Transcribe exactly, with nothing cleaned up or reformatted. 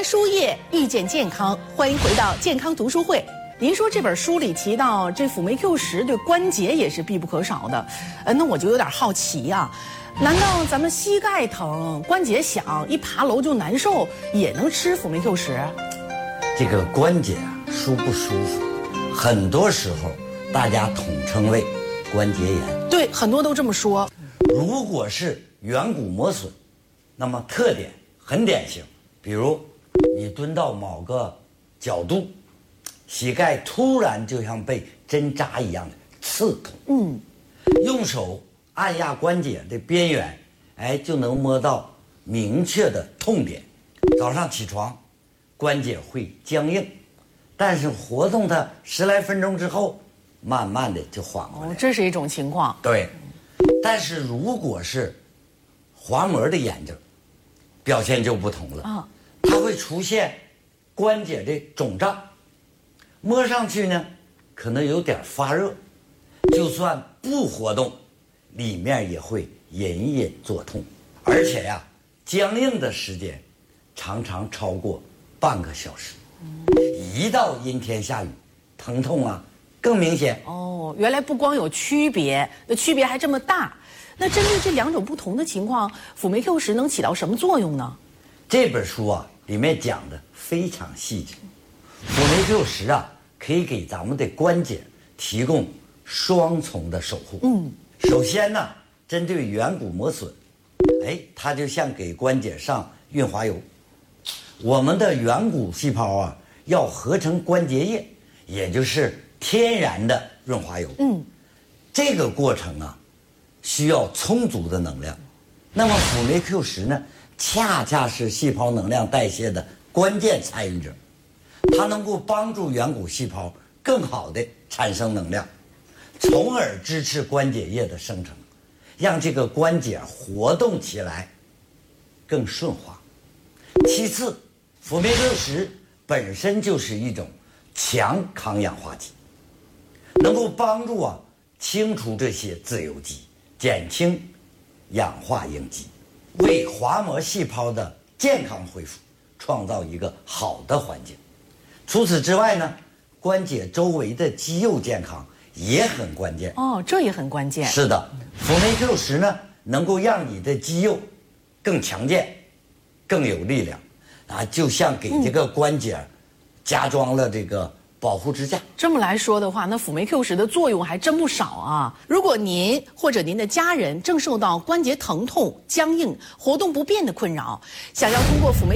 开书页，遇见健康，欢迎回到健康读书会。您说这本书里提到这辅酶 Q 十对关节也是必不可少的，呃，那我就有点好奇呀、啊，难道咱们膝盖疼、关节响、一爬楼就难受，也能吃辅酶 Q 十？ 这个关节啊，舒不舒服，很多时候大家统称为关节炎。 对，很多都这么说。 如果是远骨磨损，那么特点很典型，比如你蹲到某个角度，膝盖突然就像被针扎一样的刺痛，嗯，用手按压关节的边缘，哎，就能摸到明确的痛点。早上起床，关节会僵硬，但是活动它十来分钟之后，慢慢的就缓过来了。 哦，这是一种情况。 对，但是如果是滑膜的炎症，表现就不同了啊，它会出现关节的肿胀，摸上去呢可能有点发热，就算不活动，里面也会隐隐作痛，而且呀，僵硬的时间常常超过半个小时。一到阴天下雨，疼痛啊更明显。 哦，原来不光有区别，那区别还这么大。那针对这两种不同的情况，辅酶 Q 十能起到什么作用呢？ 这本书啊里面讲的非常细致。辅酶 Q 十啊可以给咱们的关节提供双重的守护。嗯，首先呢，针对远骨磨损，哎，它就像给关节上润滑油。我们的远骨细胞啊要合成关节液，也就是天然的润滑油。嗯，这个过程啊需要充足的能量。那么辅酶 Q 十呢，恰恰是细胞能量代谢的关键参与者，它能够帮助远骨细胞更好的产生能量，从而支持关节液的生成，让这个关节活动起来更顺滑。其次，辅酶 Q 十本身就是一种强抗氧化剂，能够帮助啊清除这些自由基，减轻氧化应激，为滑膜细胞的健康恢复创造一个好的环境。除此之外呢，关节周围的肌肉健康也很关键。 哦，这也很关键。 是的，辅酶 Q 十呢，能够让你的肌肉更强健、更有力量，啊，就像给这个关节加装了这个保护支架。 这么来说的话，那辅酶 Q 十的作用还真不少啊。如果您或者您的家人正受到关节疼痛、僵硬、活动不便的困扰，想要通过辅酶